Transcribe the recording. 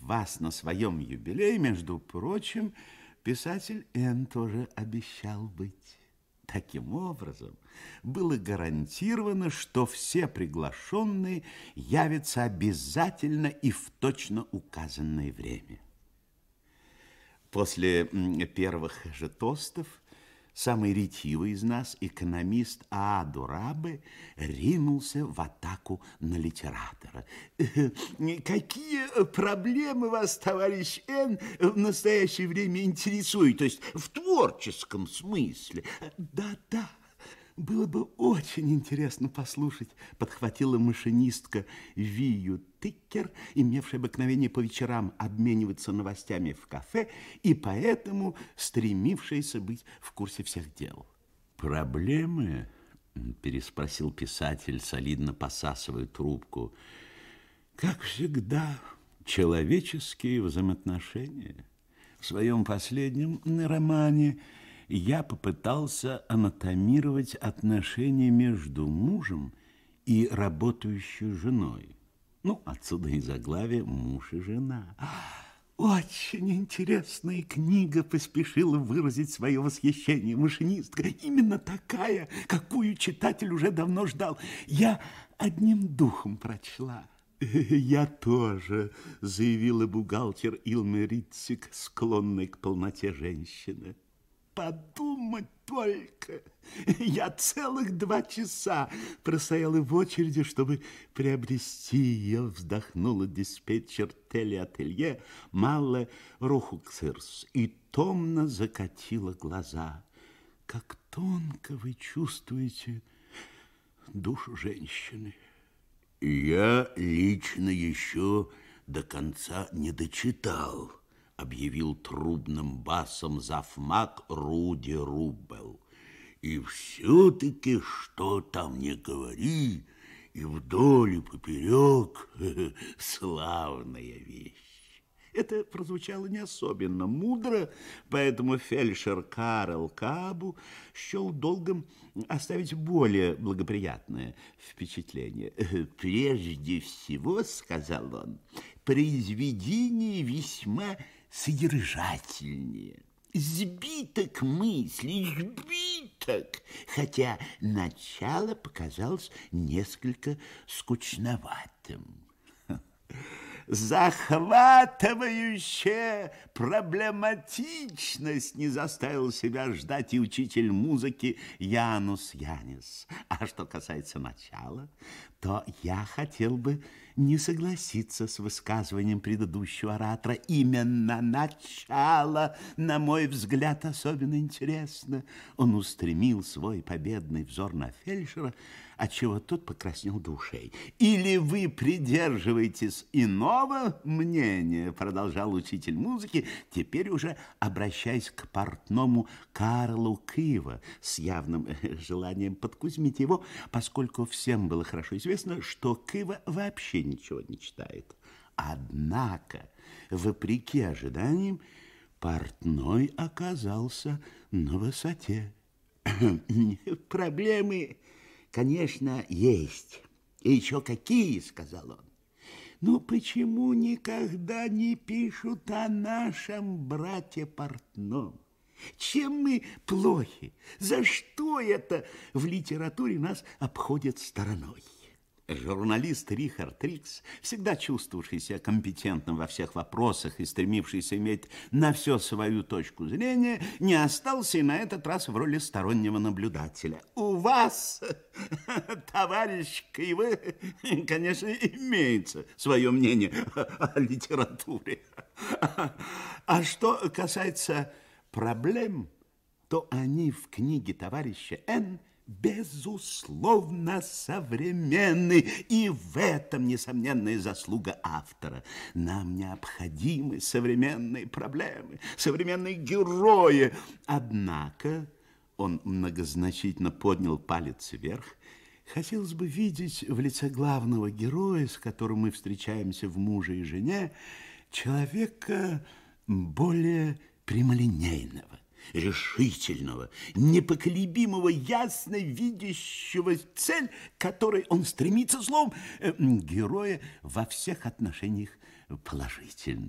вас на своем юбилее, между прочим, писатель Н тоже обещал быть. Таким образом, было гарантировано, что все приглашенные явятся обязательно и в точно указанное время. После первых же тостов самый ретивый из нас, экономист Дурабе, ринулся в атаку на литератора. Какие проблемы вас, товарищ Н, в настоящее время интересуют, то есть в творческом смысле? Да-да. Было бы очень интересно послушать, подхватила машинистка Вию Тиккер, имевшая обыкновение по вечерам обмениваться новостями в кафе и поэтому стремившаяся быть в курсе всех дел. Проблемы? Переспросил писатель, солидно посасывая трубку. Как всегда, человеческие взаимоотношения. В своем последнем романе я попытался анатомировать отношения между мужем и работающей женой. Ну, отсюда и заглавие «Муж и жена». Очень интересная книга, поспешила выразить свое восхищение машинистка. Именно такая, какую читатель уже давно ждал. Я одним духом прочла. Я тоже, заявила бухгалтер Илме Ритцик, склонной к полноте женщины. Подумать только, я целых 2 часа простояла в очереди, чтобы приобрести ее, вздохнула диспетчер телеателье Малле Рухуксерс и томно закатила глаза. Как тонко вы чувствуете душу женщины. Я лично еще до конца не дочитал, объявил трубным басом завмак Руди Руббел. И все-таки, что там не говори, и вдоль и поперек славная вещь. Это прозвучало не особенно мудро, поэтому фельдшер Карл Кабу счел долгом оставить более благоприятное впечатление. «Прежде всего, — сказал он, — произведение весьма содержательнее. Сбиток мыслей, сбиток, хотя начало показалось несколько скучноватым». Захватывающая проблематичность не заставил себя ждать и учитель музыки Янус Янис. А что касается начала, то я хотел бы не согласиться с высказыванием предыдущего оратора. Именно начало, на мой взгляд, особенно интересно. Он устремил свой победный взор на фельдшера, отчего тот покраснел до ушей. «Или вы придерживаетесь иного мнения?» — продолжал учитель музыки, теперь уже обращаясь к портному Карлу Кива с явным желанием подкузмить его, поскольку всем было хорошо известно, что Кива вообще ничего не читает. Однако, вопреки ожиданиям, портной оказался на высоте. «Проблемы, конечно, есть. И еще какие, — сказал он. Ну, почему никогда не пишут о нашем брате портном? Чем мы плохи? За что это в литературе нас обходят стороной?» Журналист Рихард Рикс, всегда чувствовавший себя компетентным во всех вопросах и стремившийся иметь на все свою точку зрения, не остался и на этот раз в роли стороннего наблюдателя. У вас, товарищ Кива, конечно, имеется свое мнение о литературе. А что касается проблем, то они в книге товарища Н безусловно современны, и в этом несомненная заслуга автора. Нам необходимы современные проблемы, современные герои. Однако, он многозначительно поднял палец вверх, хотелось бы видеть в лице главного героя, с которым мы встречаемся в «Муже и жене», человека более прямолинейного, решительного, непоколебимого, ясно видящего цель, к которой он стремится, словом, героя во всех отношениях положительно.